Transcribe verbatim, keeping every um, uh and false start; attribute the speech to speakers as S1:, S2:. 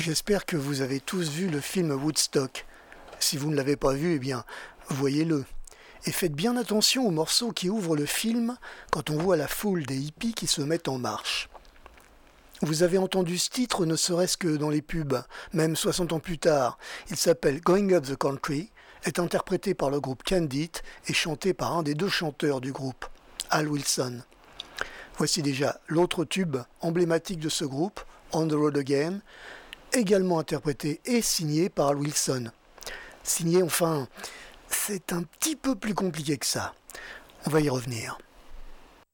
S1: J'espère que vous avez tous vu le film Woodstock. Si vous ne l'avez pas vu, eh bien, voyez-le. Et faites bien attention aux morceaux qui ouvrent le film quand on voit la foule des hippies qui se mettent en marche. Vous avez entendu ce titre ne serait-ce que dans les pubs, même soixante ans plus tard. Il s'appelle Going Up the Country, est interprété par le groupe Candid et chanté par un des deux chanteurs du groupe, Al Wilson. Voici déjà l'autre tube emblématique de ce groupe, On the Road Again, également interprété et signé par Al Wilson. Signé, enfin, c'est un petit peu plus compliqué que ça. On va y revenir.